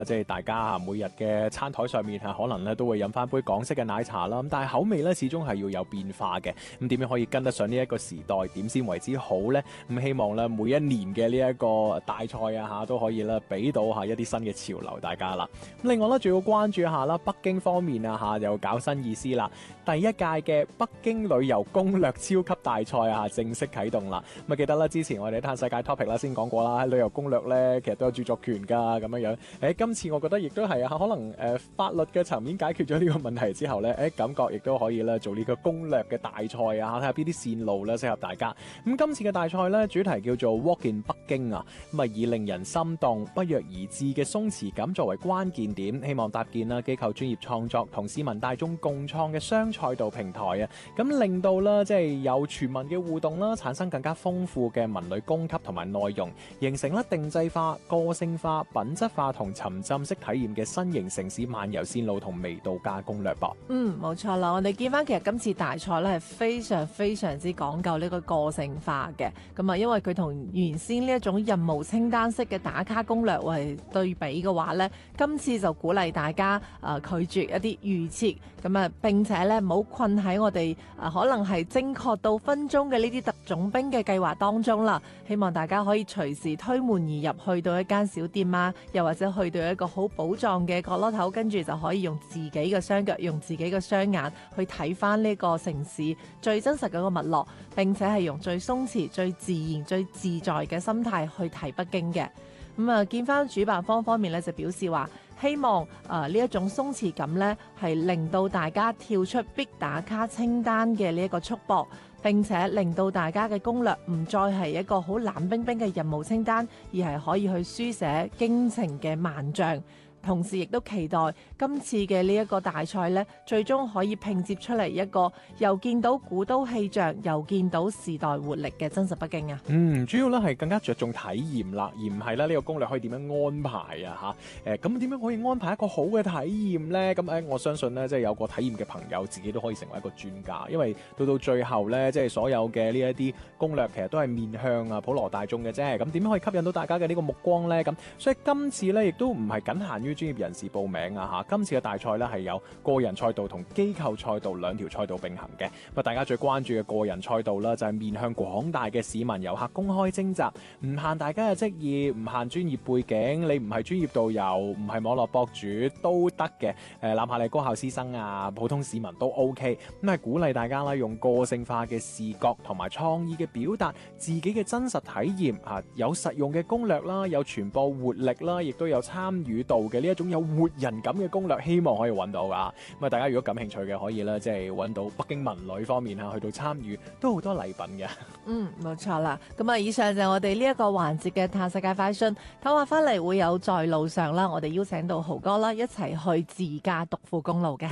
即係大家每日嘅餐台上面可能咧都會飲翻杯港式嘅奶茶啦。咁但係口味咧始終係要有變化嘅。咁點樣可以跟得上呢一個時代？點先為之好呢？咁希望咧每一年嘅呢一個大賽都可以咧俾到一啲新嘅潮流大家啦。咁另外咧仲要關注一下啦，北京方面又搞新意思啦。第一屆嘅北京旅遊攻略超級大賽正式啟動啦。咁記得啦，之前我哋喺嘆世界 topic 啦先講過啦，旅遊攻略咧其實都有著作權㗎咁樣樣。今次我覺得亦都係可能法律嘅層面解決咗呢個問題之後咧，感覺亦都可以咧做呢個攻略嘅大賽睇下邊啲線路咧適合大家。咁今次嘅大賽咧主題叫做 Walk in 北京咁以令人心動、不約而至嘅鬆弛感作為關鍵點，希望搭建機構專業創作同市民大眾共創嘅雙賽道平台咁令到啦即係有全民嘅互動啦，產生更加豐富嘅文旅供給同埋內容，形成啦定制化、個性化、品質化同沉浸式體驗嘅新型城市漫遊線路同微度假攻略噃。 冇錯啦，我哋見翻其實今次大賽咧係非常非常之講究呢個個性化嘅，咁因為佢同原先呢一種任務清單式嘅打卡攻略為對比嘅話咧，今次就鼓勵大家拒絕一啲預設，咁並且咧唔好困喺我哋可能係精確到分鐘嘅呢啲特種兵嘅計劃當中啦。希望大家可以隨時推門而入，去到一間小店又或者去到一個好寶藏嘅角落頭，跟住就可以用自己嘅雙腳、用自己嘅雙眼去睇翻呢個城市最真實嘅個脈絡，並且係用最鬆弛、最自然、最自在嘅心態去睇北京嘅。見翻主辦方面咧就表示話，希望呢一種鬆弛感咧係令到大家跳出必打卡清單嘅呢一個束縛，並且令到大家嘅攻略唔再係一個好冷冰冰嘅任務清單，而係可以去書寫京城嘅萬象。同時亦都期待今次嘅呢一個大賽呢，最終可以拼接出嚟一個又見到古都氣象，又見到時代活力嘅真實北京啊！ 主要咧係更加着重體驗啦，而唔係咧呢個攻略可以點樣安排咁點樣可以安排一個好嘅體驗呢？咁我相信呢，即係有個體驗嘅朋友自己都可以成為一個專家，因為到最後呢，即係所有嘅呢一啲攻略其實都係面向普羅大眾嘅啫。咁點樣可以吸引到大家嘅呢個目光呢？咁所以今次呢，亦都唔係僅限於專業人士報名今次嘅大賽咧係有個人賽道同機構賽道兩條賽道並行嘅。大家最關注嘅個人賽道啦，就係面向廣大嘅市民遊客公開徵集，唔限大家嘅職業，唔限專業背景，你唔係專業導遊，唔係網絡博主都得嘅。哪怕你高校師生普通市民都 OK。咁係鼓勵大家啦，用個性化嘅視覺同埋創意嘅表達自己嘅真實體驗有實用嘅攻略啦，有傳播活力啦，亦都有參與度嘅呢一種有活人感嘅攻略，希望可以揾到噶。咁大家如果感興趣嘅，可以咧即係揾到北京文旅方面去到參與，都好多禮品嘅。 冇錯啦。咁以上就係我哋呢一個環節嘅嘆世界快訊。唞下翻嚟會有在路上啦，我哋邀請到豪哥啦，一齊去自駕獨富公路嘅。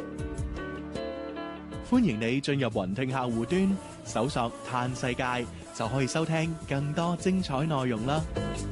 歡迎你進入雲聽客戶端，搜索嘆世界就可以收聽更多精彩內容啦。